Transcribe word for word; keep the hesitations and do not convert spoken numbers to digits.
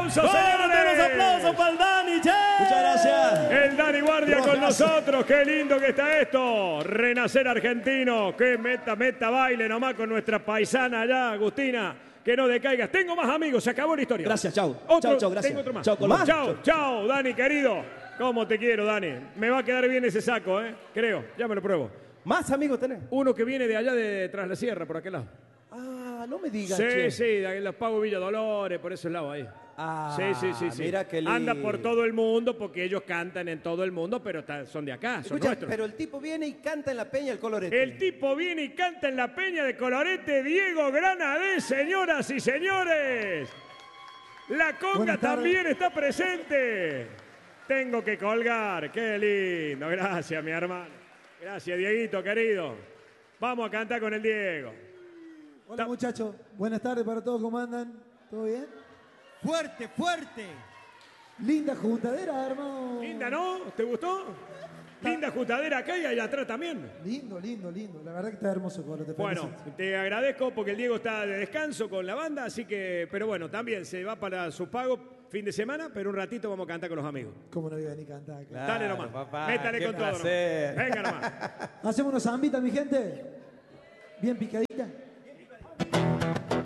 aplausos, señores. Los aplausos para el Dani, che. Muchas gracias. El Dani Guardia con Gracias. nosotros. Qué lindo que está esto. Renacer argentino. Que meta, meta baile nomás con nuestra paisana allá, Agustina. Que no decaigas. Tengo más amigos. Se acabó la historia. Gracias, chau. Otro, Chau, chau, gracias. Tengo otro más. Chau, Colón. Chau, chau, Dani, querido. ¿Cómo te quiero, Dani? Me va a quedar bien ese saco, ¿eh? Creo. Ya me lo pruebo. ¿Más amigos tenés? Uno que viene de allá de Tras la Sierra, por aquel lado. Ah, no me digas, Sí, che. sí, de los Pagos Villa Dolores, por ese lado ahí. Ah, Sí, sí, sí, sí. mira qué lindo. Anda por todo el mundo porque ellos cantan en todo el mundo, pero ta- son de acá, son Escucha, nuestros. pero el tipo viene y canta en la peña el colorete. El tipo viene y canta en la peña de Colorete, Diego Granadés, señoras y señores. La conga Buenas tardes. también está presente. Tengo que colgar, qué lindo. Gracias, mi hermano. Gracias, Dieguito, querido. Vamos a cantar con el Diego. Hola muchachos, buenas tardes para todos, ¿cómo andan? ¿Todo bien? Fuerte, fuerte. Linda juntadera, hermano. Linda, ¿no? ¿Te gustó? Linda juntadera acá y allá atrás también. Lindo, lindo, lindo. La verdad que está hermoso, Colo, te Bueno, felicito. te agradezco porque el Diego está de descanso con la banda, así que, pero bueno, también se va para su pago fin de semana, pero un ratito vamos a cantar con los amigos. ¿Cómo no iba a venir a cantar? Claro. Dale nomás, papá, métale qué con todo. placer. Nomás. Venga nomás. Hacemos unos zambitas, mi gente. Bien picaditos.